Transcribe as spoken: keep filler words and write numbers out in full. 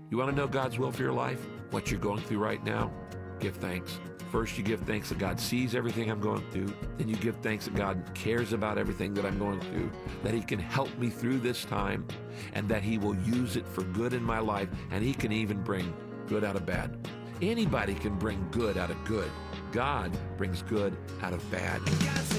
You want to know God's will for your life? What you're going through right now? Give thanks. First, you give thanks that God sees everything I'm going through. Then you give thanks that God cares about everything that I'm going through, that he can help me through this time, and that he will use it for good in my life, and he can even bring good out of bad. Anybody can bring good out of good. God brings good out of bad.